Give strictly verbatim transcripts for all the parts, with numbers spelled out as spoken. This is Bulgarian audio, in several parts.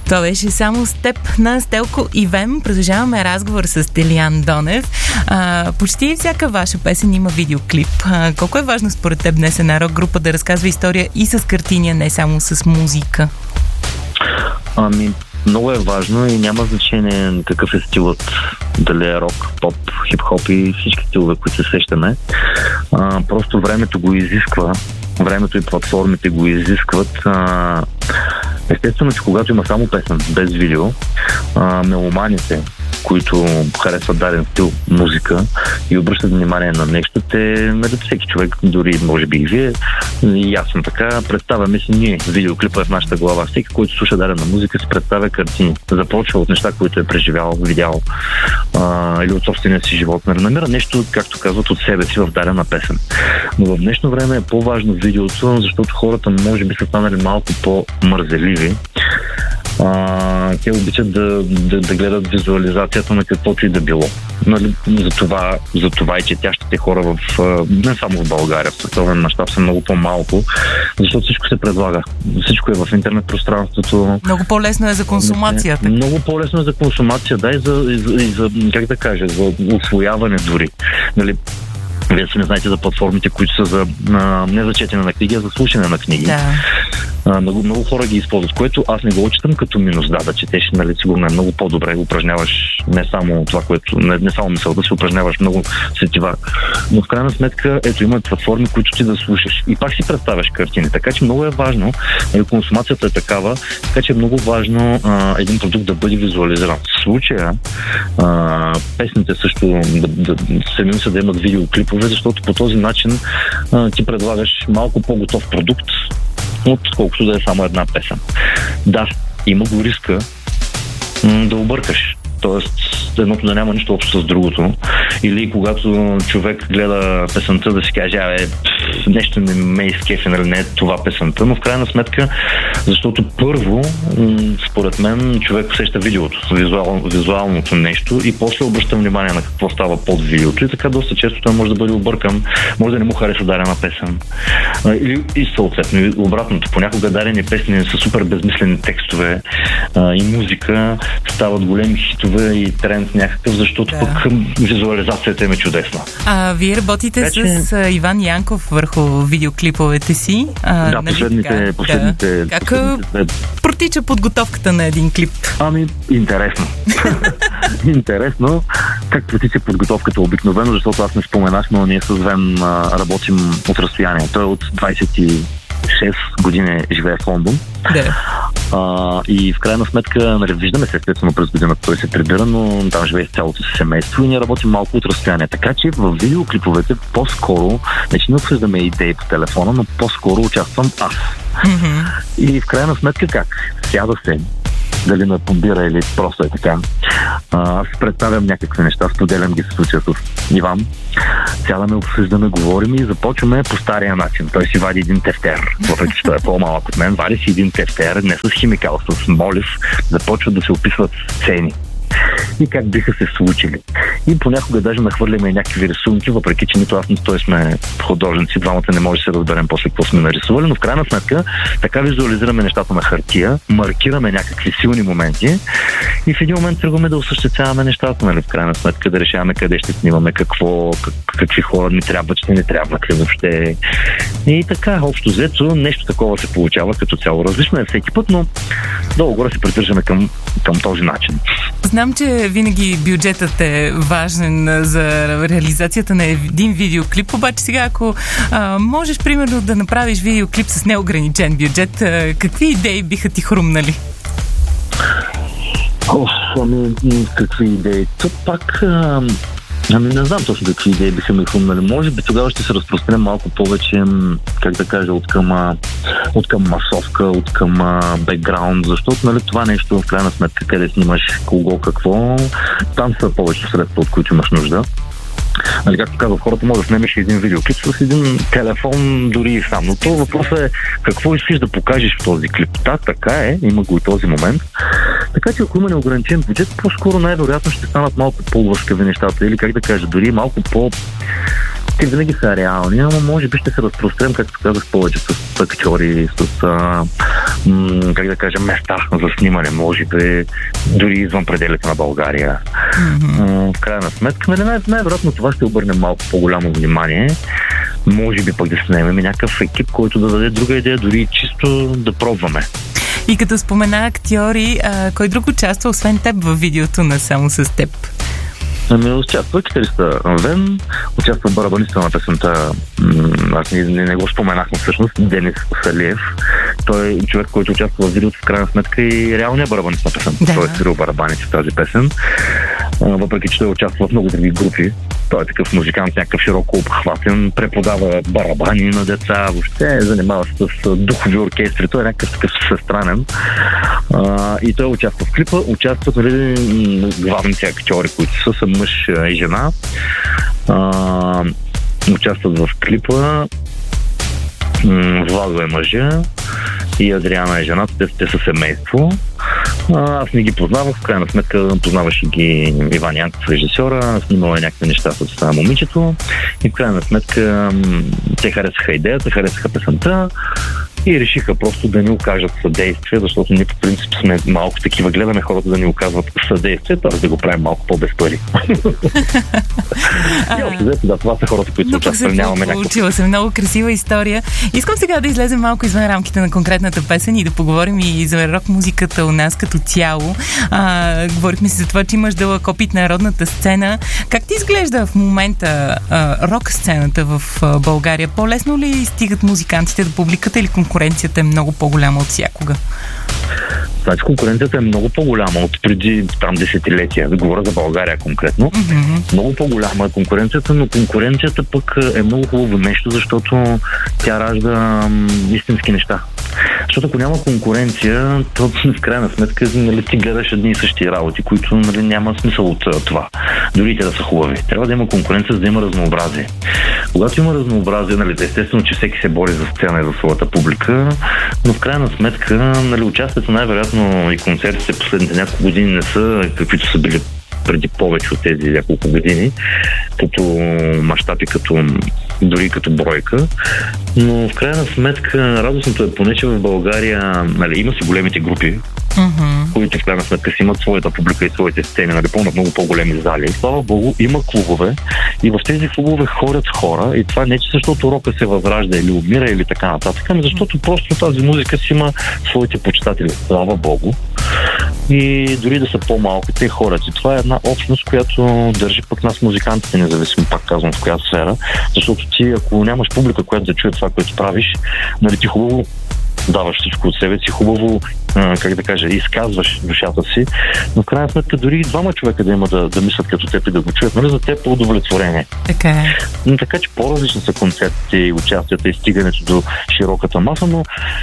Това беше само с теб на Стелко и Вем. Продължаваме разговор с Делян Донев. А, почти всяка ваша песен има видеоклип. А, колко е важно според теб днес една рок група да разказва история и с картини, не само с музика? Ами, много е важно и няма значение какъв е стилът. Дали е рок, поп, хип-хоп и всички стилове, които се сещаме. А, просто времето го изисква. Времето и платформите го изискват. А, естествено, че когато има само песен без видео, а, меломаните, които харесват даден стил музика и обръщат внимание на нещо, те, нали, всеки човек, дори може би и вие, и аз съм така, представяме си ние, видеоклипа е в нашата глава. Всеки, който слуша дадена музика, си представя картини. Започва от неща, които е преживял, видял а, или от собствения си живот. Нали, намира нещо, както казват, от себе си в дадена песен. Но в днешно време е по-важно видеото, защото хората може би са станали малко по-мързеливи. Uh, те обичат да, да, да гледат визуализацията на каквото и да било. Нали, за, това, за това и четящите хора в, не само в България, в световен мащаб са много по-малко, защото всичко се предлага. Всичко е в интернет пространството. Много по-лесно е за консумацията. Много по-лесно е за консумация, да, и за, и за, и за как да кажа, за усвояване дори. Нали, вие сами знаете за платформите, които са за а, не за четене на книги, а за слушане на книги. Да. А, много, много хора ги използват, което аз не го отчитам като минус. Да, да четеш, нали, сигурно е много по-добре. Упражняваш не само това, което, не, не само мисълта, си упражняваш много сетива. Но в крайна сметка, ето, има платформи, които ти да слушаш. И пак си представяш картини. Така че много е важно, консумацията е такава, така че е много важно а, един продукт да бъде визуализиран. В случая, а, песните също да, да, самим се да имат видеоклипове, защото по този начин а, ти предлагаш малко по-готов продукт, отколкото да е само една песен. Да, има го риска м- да объркаш. Тоест, едното да няма нищо общо с другото. Или когато човек гледа песента да си каже, абе, нещо не ме изкефи, нали, не е това песента, но в крайна сметка, защото първо, според мен, човек усеща видеото, визуал, визуалното нещо и после обръща внимание на какво става под видеото и така доста често той може да бъде объркан, може да не му хареса дадена песен. Или и съответно, и обратното. Понякога дадени песни са супер безмислени текстове а, и музика стават големи хитове и тренд някакъв, защото да. Пък визуализацията е чудесна. А вие работите Вече... с Иван Янков върху видеоклиповете си. А, да, нали последните... така? последните, да. Как последните... протича подготовката на един клип? Ами, интересно. Интересно. Как протича подготовката обикновено, защото аз не споменах, но ние с Вен а, работим от разстояние. Той е от двайсет и шест години живее в Лондон. Да. А, и в крайна сметка, нали, виждаме се естествено през годината, той се прибира, но там живее с цялото си семейство и ние работим малко от разстояние. Така че в видеоклиповете по-скоро, не че не обсъждаме идеи по телефона, но по-скоро участвам аз. Mm-hmm. И в крайна сметка как? Сяда се, дали ме подбира или просто е така. А, аз представям някакви неща, споделям ги в случая с Иван. Сядаме, обсъждаме, говорим и започваме по стария начин. Той си вади един тефтер, въпреки че той е по-малък от мен, вади си един тефтер, не с химикал, с молив, започват да се описват сцени и как биха се случили. И понякога даже нахвърляме някакви рисунки, въпреки че нито аз, нито той сме художници, двамата не може да се разберем после какво сме нарисували, но в крайна сметка така визуализираме нещата на хартия, маркираме някакви силни моменти и в един момент тръгваме да осъществяваме нещата, нали, в крайна сметка да решаваме къде ще снимаме, какво, как, какви хора ни трябват, ще не трябват ли въобще. И така, общо взето, нещо такова се получава като цяло. Различно е всеки път, но долу-горе се придържаме към, към този начин. Знам, че винаги бюджетът е важен за реализацията на един видеоклип, обаче сега, ако а, можеш, примерно, да направиш видеоклип с неограничен бюджет, а, какви идеи биха ти хрумнали? О, ами, какви идеи? То пак... А... Ами не знам точно какви идеи биха ми хрумнали. Може би тогава ще се разпространем малко повече, как да кажа, от към, от към масовка, от към бекграунд, защото, нали, това нещо в крайна сметка, къде снимаш кого, какво, там са повече средства, от които имаш нужда. Нали, както казват хората, може да снимеш един видеоклип с един телефон, дори и сам. Но това въпросът е какво искаш да покажеш в този клип. Да, така е, има го и този момент. Така че ако има неограничен бюджет, по-скоро най-вероятно ще станат малко по-лъскави нещата или, как да кажа, дори малко по... те винаги са реални, но може би ще се разпространим, както казах, повече с актьори, с а, м, как да кажа, места за снимане, може би дори извън пределите на България. Mm-hmm. В крайна сметка, нали, най- най-вероятно това ще обърне малко по-голямо внимание. Може би пък да снимем някакъв екип, който да даде друга идея, дори чисто да пробваме. И като спомена актьори, а, кой друг участва, освен теб, във видеото на Само с теб? Ами участва китариста Вен, участва барабаниста на песента, аз не, не, не го споменахме всъщност, Денис Салиев. Той е човек, който участва в видеото, в крайна сметка и реалният барабанист на песента. Да. Той е свирил барабаните в тази песен. Въпреки че той участва в много други групи. Той е такъв музикант, някакъв широко обхватен, преподава барабани на деца, въобще занимава се с духови оркестри. Той е някакъв такъв всестранен. И той участва в клипа. Участват, нали, главните актьори, които са, са мъж и жена. А, участват в клипа. Владо е мъжа и Адриана е жената. Те, те са семейство. А, аз не ги познавах. В крайна сметка познаваше ги Иван Янков, режисьора. Снимала е някакви неща с това момичето. И в крайна сметка те харесаха идеята, харесаха песента. И решиха просто да ни окажат съдействие, защото ние по принцип сме малко такива, гледаме хората да ни оказват съдействие, т.е. да го правим малко по-без пари. И общо взето, да, това са хората, които участват. Нямаме някакво. Получила се много красива история. Искам сега да излезем малко извън рамките на конкретната песен и да поговорим и за рок музиката у нас като цяло. А, говорихме си за това, че имаш дълъг опит на народната сцена. Как ти изглежда в момента а, рок сцената в а, България? По-лесно ли стигат музикантите до публиката или конкуренцията е много по-голяма от всякога? Значи конкуренцията е много по-голяма от преди там десетилетия. Да говоря за България конкретно. Mm-hmm. Много по-голяма е конкуренцията, но конкуренцията пък е много хубаво нещо, защото тя ражда м, истински неща. Защото ако няма конкуренция, то в крайна сметка, нали, ти гледаш едни и същи работи, които, нали, няма смисъл от това. Дори те да са хубави. Трябва да има конкуренция, за да има разнообразие. Когато има разнообразие, нали, естествено, че всеки се бори за сцена и за своята публика, но в крайна сметка, нали, участието най-вероятно и концертите последните няколко години не са каквито са били преди повече от тези няколко години, като мащаби, като дори като бройка. Но в крайна сметка радостното е поне, че в България, нали, има си големите групи, mm-hmm. които в крайна сметка си имат своята публика и своите сцени, нали, пълнат много по-големи зали. И слава Богу, има клубове и в тези клубове ходят хора и това не че защото рока се възражда или умира или така нататък, ами защото просто тази музика си има своите почитатели. Слава Богу. И дори да са по-малки, те хората. И това е една общност, която държи пък нас музикантите, независимо, пак казвам, в коя сфера. Защото ти, ако нямаш публика, която да чуе това, което правиш, нали, ти хубаво даваш всичко от себе си, хубаво, а, как да кажа, изказваш душата си, но в крайна сметка дори и двама човека да има да, да мислят като теб и да го чуят, нали, за теб е удовлетворение. Така е. Но така че по-различни са концертите и участията и стигането до широката маса, но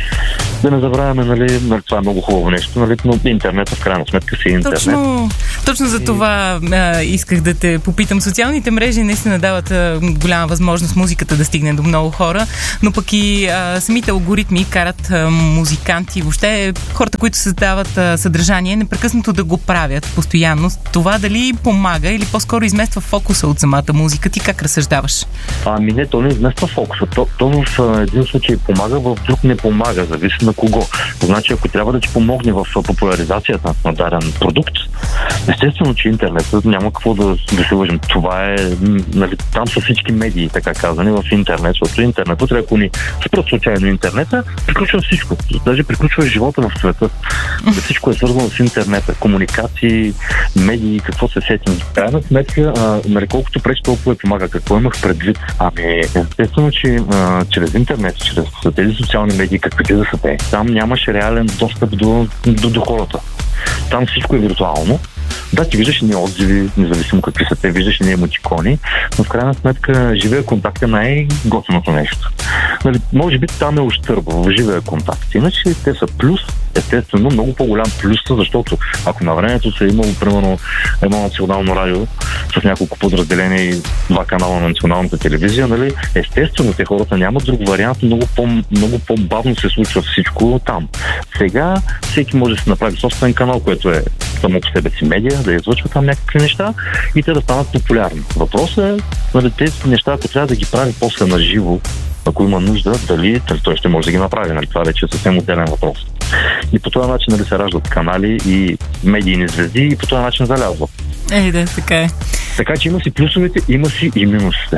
да не забравяме, нали, това е много хубаво нещо, нали, но интернетът в крайна сметка си е интернет. Точно, точно за това а, исках да те попитам. Социалните мрежи наистина дават а, голяма възможност музиката да стигне до много хора, но пък и а, самите алгоритми карат а, музиканти, въобще хората, които създават а, съдържание, непрекъснато да го правят постоянно. Това дали помага или по-скоро измества фокуса от самата музика? Ти как разсъждаваш? Ами не, то не измества фокуса. То, то в а, един случай помага, в друг не помага. Зависи на кого. Значи, ако трябва да ти помогне в популяризацията на даден продукт, естествено, че интернетът няма какво да, да се лъжим. Това е, нали, там са всички медии, така казани, в интернет, защото интернетът, ако ни спрат случайно интернета, приключва всичко. Даже приключва живота в света. Всичко е свързано с интернета. Комуникации, медии, какво се сетим. В крайна сметка, нали, колкото пречи, толкова помага. Какво имах предвид? Ами, естествено, че а, чрез интернет, чрез тези социални медии, каквито да са те, там нямаше реален достъп до, до, до хората. Там всичко е виртуално. Да, ти виждаш ни отзиви, независимо какви са те, виждаш ни емотикони, но в крайна сметка живия контакт е най-готиното нещо. Нали, може би там е ущърба в живия контакт. Иначе те са плюс, естествено, много по-голям плюс, защото ако на времето се е имало, примерно, едно национално радио с няколко подразделения и два канала на националната телевизия, нали, естествено, те хората нямат друг вариант, много, по, много по-бавно се случва всичко там. Сега всеки може да се направи собствен канал, което е само по себе си медия, да излъчва там някакви неща и те да станат популярни. Въпросът е, нали, тези неща, ако трябва да ги прави после на живо, ако има нужда, дали той ще може да ги направи. Нали? Това вече е съвсем отделен въпрос. И по този начин, нали, се раждат канали и медийни звезди и по този начин залязва. Ей, да, така е. Така че има си плюсовете, има си и минусите.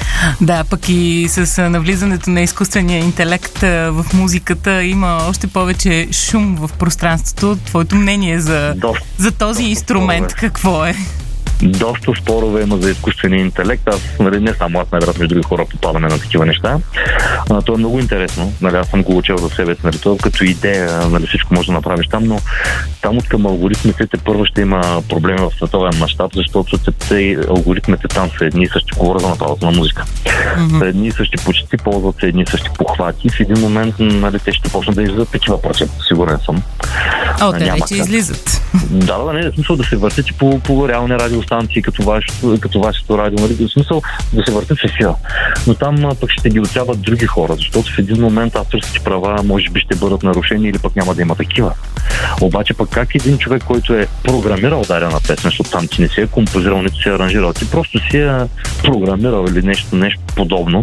Да, пък и с навлизането на изкуствения интелект в музиката има още повече шум в пространството. Твоето мнение за, доста, за този инструмент спорове. Какво е? Доста спорове има за изкуствения интелект. Аз, нали, не само аз, най-вероятно между други хора попадаме на такива неща. А, то е много интересно. Нали, аз съм го учил за себе си. Нали, то като идея, нали, всичко може да направиш там, но там от към алгоритмите те първо ще има проблеми в световен мащаб, защото те, алгоритмите там са едни и същи, говоря за направото на музика. Mm-hmm. Са едни и същи почти, ползват се едни и същи похвати. В един момент, нали, те ще почнат да излизат такива парчета, сигурен съм. О, те вече излизат. Да, да, не е смисъл да се въртите по, по реални радиостанции, като вашето, като вашето радио, нали, в смисъл да се въртят в ефира. Но там пък ще ги оцяват други хора, защото в един момент авторските права може би ще бъдат нарушени или пък няма да има такива. Обаче пък как един човек, който е програмирал дадена песен, защото там ти не си е композирал, нито си е аранжирал, ти просто си е програмирал или нещо, нещо подобно.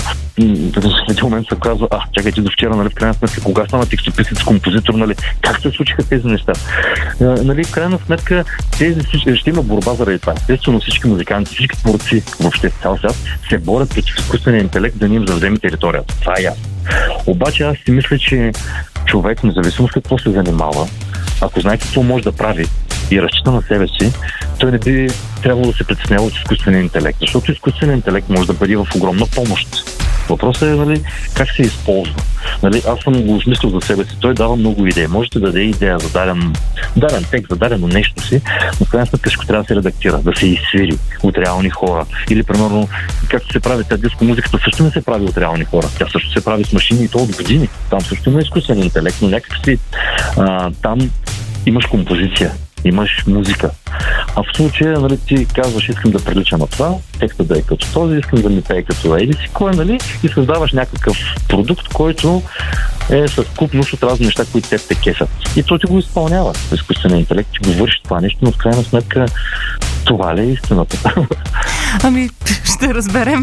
В един момент се казва, а, чакайте до вчера, нали, в крайна сметка, кога стана текстописец, композитор, нали, как се случиха тези неща? Нали, в крайна сметка, тези, ще има борба заради това. Естествено, всички музиканти, всички творци, въобще в цял свят, се борят против изкуствения интелект да ни им завземе територията. Това е ясно. Обаче аз си мисля, че човек, независимо с какво се занимава, ако знае какво може да прави и разчита на себе си, той не би трябвало да се притеснява от изкуствения интелект, защото изкуственият интелект може да бъде в огромна помощ. Въпросът е, нали, как се използва. Нали, аз съм го осмислил за себе си. Той дава много идеи. Можете да даде идея за даден, даден текст, за дадено нещо си, но в крайна сметка ще трябва да се редактира, да се изсвири от реални хора. Или, примерно, както се прави тази диско музиката, също не се прави от реални хора. Тя също се прави с машини и то от години. Там също има изкуствен интелект, но някак си а, там имаш композиция, имаш музика. А в случая, нали, ти казваш, искам да прилича на това, текстът да е като този, искам да ми пее като еди си кой, нали, и създаваш някакъв продукт, който е съвкупност от разни неща, които те те кефят. И то ти го изпълнява. Изкуственият интелект ти го върши това нещо, но в крайна сметка това ли е истината? Ами, ще разберем.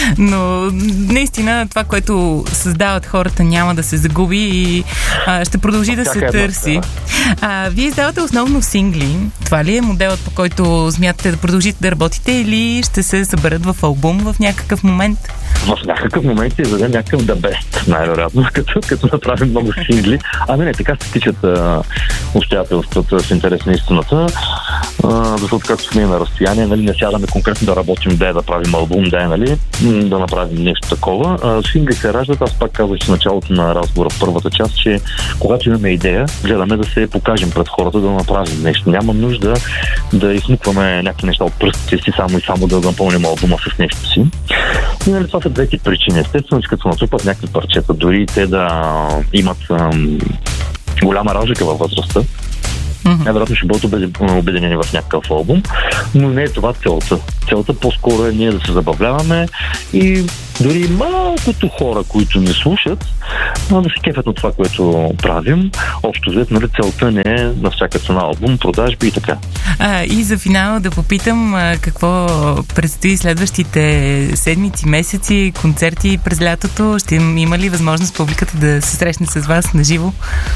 Но наистина това, което създават хората, няма да се загуби и а, ще продължи да се търси. А, вие издавате основно сингли. Това ли е моделът, по който смятате да продължите да работите, или ще се съберат в албум в някакъв момент? В някакъв момент ще издадем някакъв The Best, най-вероятно, като, като направим много сингли. Ами не, така се тичат а, обстоятелствата с интерес на истината, а, защото както сме на разстояние, нали, не сядаме конкретно да работим, да е да правим албум, да е, нали, да направим нещо такова. А, сингли се раждат, аз пак казах в началото на разговора в първата част, че когато имаме идея, гледаме да се покажем пред хората, да направим нещо. Няма нужда да измукваме някакви неща от пръстите си, само и само да напълним албума с нещо си. И, нали, това са двете причини. Естествено, че като натрупат някакви парчета, дори те да имат ам, голяма разлика във възрастта, mm-hmm. най-вероятно ще бъдат обединени в някакъв албум, но не е това целта. Целта по-скоро е ние да се забавляваме и дори малкото хора, които ни слушат, да се кефят от това, което правим. Общо взето, нали, целта не е на всяка цена албум, продажби и така. А, и за финал да попитам а, какво предстои следващите седмици, месеци, концерти през лятото. Ще има ли възможност публиката да се срещне с вас наживо?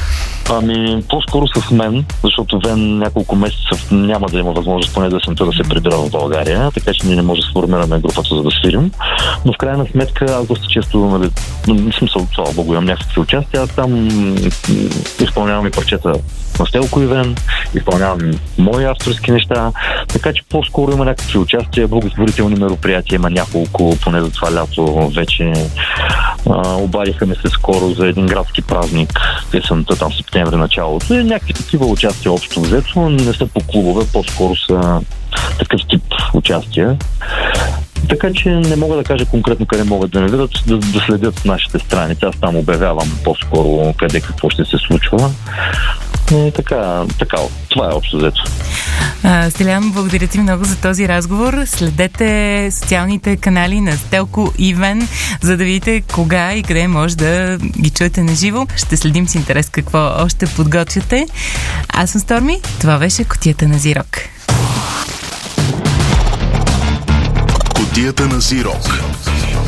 Ами, по-скоро с мен, защото Вен няколко месеца няма да има възможност поне да есента да се прибира в България, така че ние не може да сформираме групата, за да свирим. Но в крайна сметка аз доста често, нали, не съм се отцова, Богу, имам някакви участия, аз там изпълнявам и парчета на Стелко и Вен, изпълнявам мои авторски неща, така че по-скоро има някакви участия, благотворителни мероприятия, има няколко, поне за това лято вече. А, обадиха ме се скоро за един градски празник, есента там в септември началото, и някакви такива участия общо взето, не са по клубове, по-скоро са такъв тип участия. Така че не мога да кажа конкретно къде могат да не видят, да, да следят нашите страници. Аз там обявявам по-скоро къде какво ще се случва. И така, така, това е общо взето. Стилян, благодаря ти много за този разговор. Следете социалните канали на Стелко и Вен, за да видите кога и къде може да ги чуете на живо. Ще следим с интерес какво още подготвяте. Аз съм Сторми, това беше Кутията на Зирок. Кутията на Зирок.